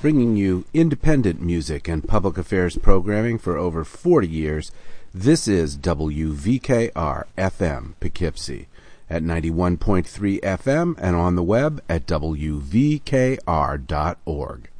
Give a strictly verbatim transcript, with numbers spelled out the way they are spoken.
Bringing you independent music and public affairs programming for over forty years, this is W V K R F M Poughkeepsie at ninety-one point three F M and on the web at W V K R dot org.